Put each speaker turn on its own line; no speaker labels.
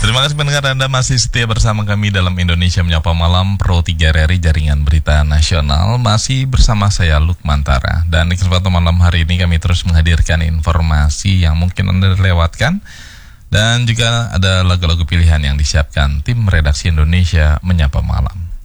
Terima kasih pendengar, Anda masih setia bersama kami dalam Indonesia Menyapa Malam Pro 3 RRI Jaringan Berita Nasional. Masih bersama saya Lukman Tara. Dan di kesempatan malam hari ini kami terus menghadirkan informasi yang mungkin Anda lewatkan. Dan juga ada lagu-lagu pilihan yang disiapkan tim redaksi Indonesia Menyapa Malam.